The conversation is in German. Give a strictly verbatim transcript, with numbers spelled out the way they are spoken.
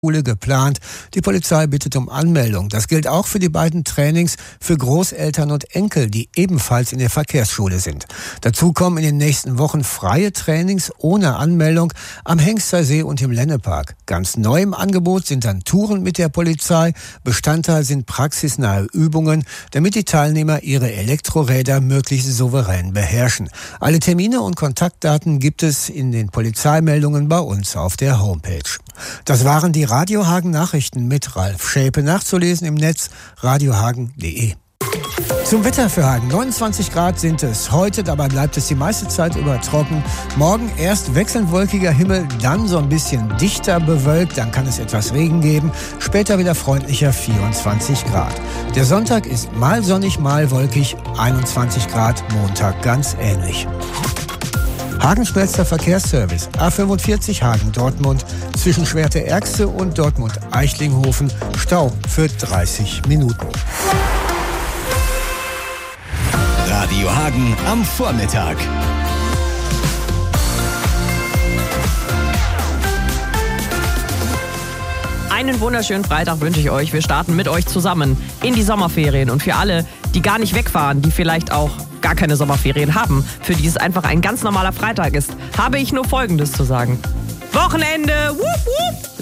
Schule geplant. Die Polizei bittet um Anmeldung. Das gilt auch für die beiden Trainings für Großeltern und Enkel, die ebenfalls in der Verkehrsschule sind. Dazu kommen in den nächsten Wochen freie Trainings ohne Anmeldung am Hengstersee und im Lennepark. Ganz neu im Angebot sind dann Touren mit der Polizei. Bestandteil sind praxisnahe Übungen, damit die Teilnehmer ihre Elektroräder möglichst souverän beherrschen. Alle Termine und Kontaktdaten gibt es in den Polizeimeldungen bei uns auf der Homepage. Das waren die Radio Hagen Nachrichten mit Ralf Schäpe, nachzulesen im Netz radiohagen punkt de. Zum Wetter für Hagen. neunundzwanzig Grad sind es heute, dabei bleibt es die meiste Zeit über trocken. Morgen erst wechselnd wolkiger Himmel, dann so ein bisschen dichter bewölkt, dann kann es etwas Regen geben. Später wieder freundlicher vierundzwanzig Grad. Der Sonntag ist mal sonnig, mal wolkig, einundzwanzig Grad, Montag ganz ähnlich. Hagen schnellster Verkehrsservice. A fünfundvierzig Hagen-Dortmund zwischen Schwerte-Erxte und Dortmund-Eichlinghofen. Stau für dreißig Minuten. Radio Hagen am Vormittag. Einen wunderschönen Freitag wünsche ich euch. Wir starten mit euch zusammen in die Sommerferien. Und für alle, die gar nicht wegfahren, die vielleicht auch gar keine Sommerferien haben, für die es einfach ein ganz normaler Freitag ist, habe ich nur Folgendes zu sagen. Wochenende! Wupp, wupp.